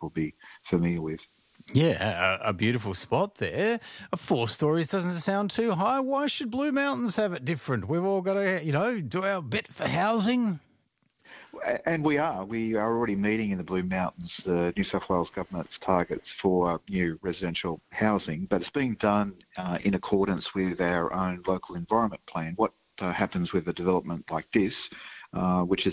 will be familiar with. Yeah, a beautiful spot there. 4 stories doesn't sound too high. Why should Blue Mountains have it different? We've all got to, do our bit for housing. And we are. We are already meeting in the Blue Mountains New South Wales government's targets for new residential housing, but it's being done in accordance with our own local environment plan. What happens with a development like this, which is